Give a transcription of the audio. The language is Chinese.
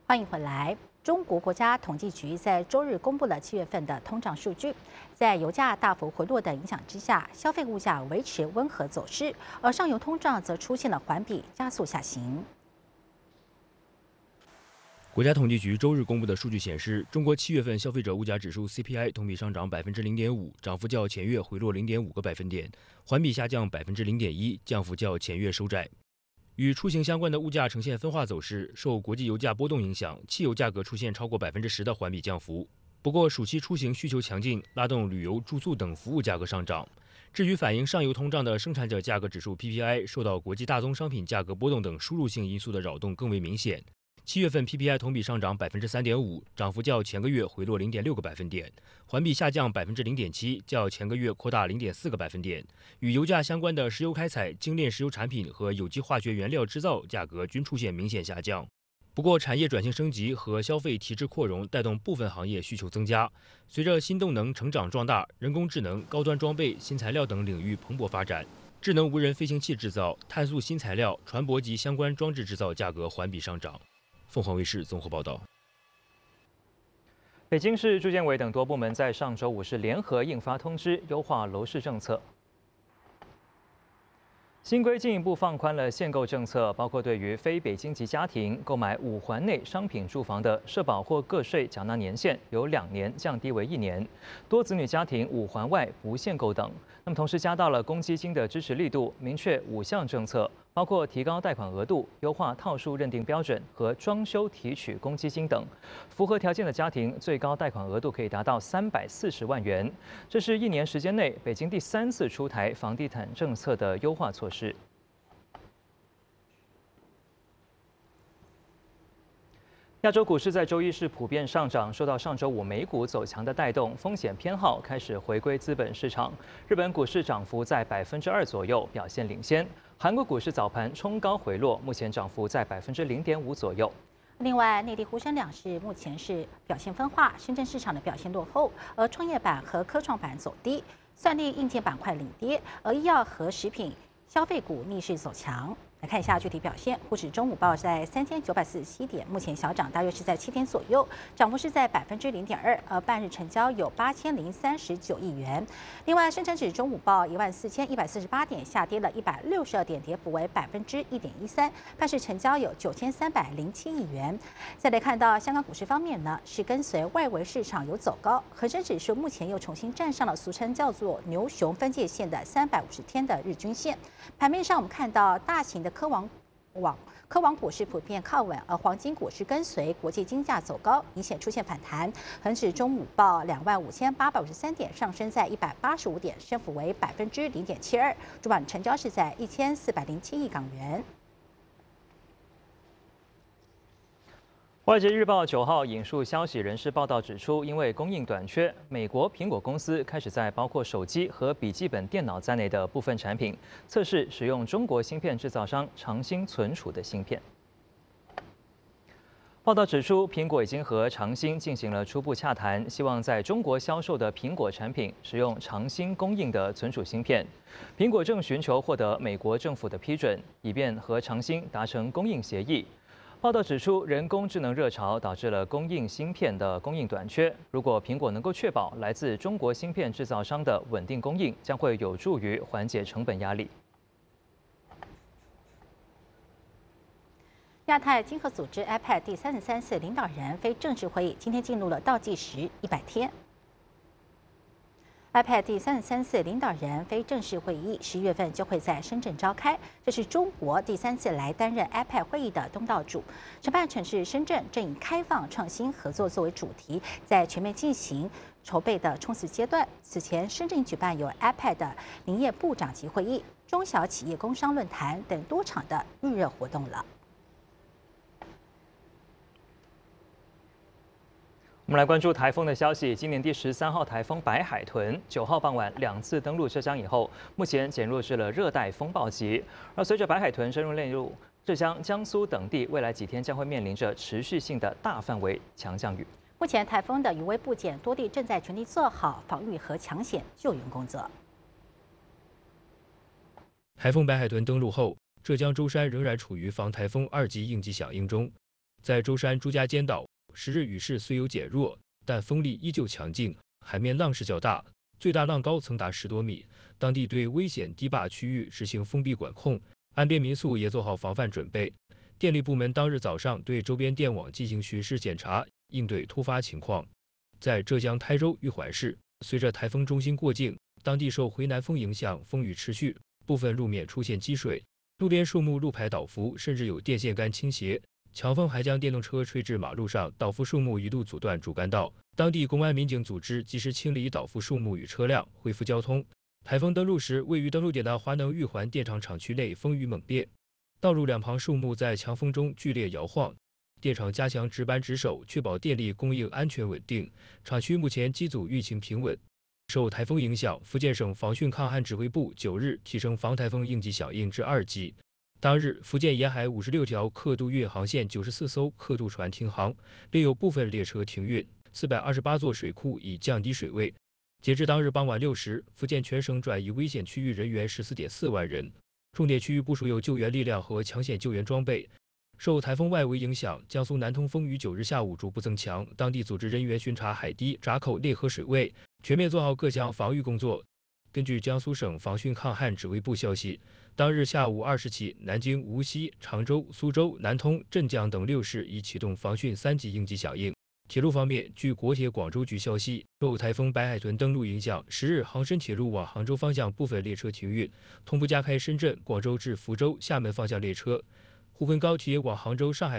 欢迎回来。中国国家统计局在周日公布了7月份的通胀数据，在油价大幅回落的影响之下，消费物价维持温和走势，而上游通胀则出现了环比加速下行。 国家统计局周日公布的数据显示，中国7月份消费者物价指数 CPI 同比上涨0.5%，涨幅较前月回落0.5个百分点，环比下降0.1%，降幅较前月收窄。与出行相关的物价呈现分化走势，受国际油价波动影响，汽油价格出现超过10%的环比降幅。不过，暑期出行需求强劲，拉动旅游、住宿等服务价格上涨。至于反映上游通胀的生产者价格指数 PPI， 受到国际大宗商品价格波动等输入性因素的扰动更为明显。7月份 PPI 同比上涨3.5%，涨幅较前个月回落0.6个百分点，环比下降0.7%，较前个月扩大0.4个百分点。与油价相关的石油开采、精炼石油产品和有机化学原料制造价格均出现明显下降。不过，产业转型升级和消费提质扩容带动部分行业需求增加。随着新动能成长壮大，人工智能、高端装备、新材料等领域蓬勃发展，智能无人飞行器制造、碳素新材料、船舶及相关装置制造价格环比上涨。凤凰卫视综合报道。 北京市住建委等多部门在上周五是联合印发通知，优化楼市政策。新规进一步放宽了限购政策，包括对于非北京籍家庭购买5环内商品住房的社保或个税缴纳年限由2年降低为1年，多子女家庭5环外不限购等。那么同时加大了公积金的支持力度，明确5项政策，包括提高贷款额度、优化套数认定标准和装修提取公积金等。符合条件的家庭最高贷款额度可以达到340万元。这是1年时间内北京第3次出台房地产政策的优化措施。亚洲股市在周一是普遍上涨，受到上周五美股走强的带动，风险偏好开始回归资本市场。日本股市涨幅在2%左右，表现领先。韩国股市早盘冲高回落，目前涨幅在0.5%左右。 另外，内地沪深两市目前是表现分化，深圳市场的表现落后，而创业板和科创板走低，算力硬件板块领跌，而医药和食品消费股逆势走强。来看一下具体表现，沪指中午报在3947点，目前小涨大约是在7点左右，涨幅是在0.2%，而半日成交有8039亿元。另外，深成指中午报14148点，下跌了162点，跌幅为1.13%，半日成交有9307亿元。再来看到香港股市方面呢，是跟随外围市场有走高，恒生指数目前又重新站上了俗称叫做牛熊分界线的350天的日均线。盘面上我们看到大型的科网股市普遍靠稳，而黄金股市跟随国际金价走高，明显出现反弹。恒指中午报25853点，上升在185点，升幅为0.72%。主板成交是在1407亿港元。 华尔街日报9号引述消息人士报道指出，因为供应短缺，美国苹果公司开始在包括手机和笔记本电脑在内的部分产品测试使用中国芯片制造商长兴存储的芯片。报道指出，苹果已经和长兴进行了初步洽谈，希望在中国销售的苹果产品使用长兴供应的存储芯片。苹果正寻求获得美国政府的批准，以便和长兴达成供应协议。报道指出，人工智能热潮导致了供应芯片的供应短缺。如果苹果能够确保来自中国芯片制造商的稳定供应，将会有助于缓解成本压力。 亚太经合组织 APEC 第33次领导人非正式会议今天进入了倒计时100天。APEC 第33次领导人非正式会议11月份就会在深圳召开，这是中国第3次来担任 APEC 会议的东道主。承办城市深圳正以开放、创新、合作作为主题，在全面进行筹备的冲刺阶段。此前，深圳举办有 APEC 的林业部长级会议、中小企业工商论坛等多场的预热活动了。 我们来关注台风的消息。今年第13号台风白海豚9号傍晚2次登陆浙江以后，目前减弱至了热带风暴级。而随着白海豚深入内陆浙江、江苏等地，未来几天将会面临着持续性的大范围强降雨。 目前台风的余威不减，多地正在全力做好防御和抢险救援工作。 台风白海豚登陆后，浙江舟山仍然处于防台风2级应急响应中。 在舟山朱家尖岛，10日雨势虽有减弱，但风力依旧强劲，海面浪势较大，最大浪高曾达10多米。当地对危险堤坝区域实行封闭管控，岸边民宿也做好防范准备。电力部门当日早上对周边电网进行巡视检查，应对突发情况。在浙江台州玉环市，随着台风中心过境，当地受回南风影响，风雨持续，部分路面出现积水，路边树木路牌倒伏，甚至有电线杆倾斜。强风还将电动车吹至马路上，倒伏树木一度阻断主干道。当地公安民警组织及时清理倒伏树木与车辆，恢复交通。台风登陆时，位于登陆点的华能玉环电厂厂区内风雨猛烈，道路两旁树木在强风中剧烈摇晃。电厂加强值班值守，确保电力供应安全稳定。厂区目前机组运行平稳。受台风影响，福建省防汛抗旱指挥部9日提升防台风应急响应至2级。当日，福建沿海56条客渡运航线94艘客渡船停航，另有部分列车停运，428座水库已降低水位。截至当日傍晚6时，福建全省转移危险区域人员14.4万人，重点区域部署有救援力量和抢险救援装备。受台风外围影响，江苏南通风于9日下午逐步增强，当地组织人员巡查海堤、闸口、内河水位，全面做好各项防御工作。根据江苏省防汛抗旱指挥部消息，当日下午2时起，南京、无锡、常州、苏州、南通、镇江等6市已启动防汛3级应急响应。铁路方面，据国铁广州局消息，受台风白海豚登陆影响，10日杭深铁路往杭州方向部分列车停运，同步加开深圳、广州至福州、厦门方向列车。沪昆高铁往杭州、上海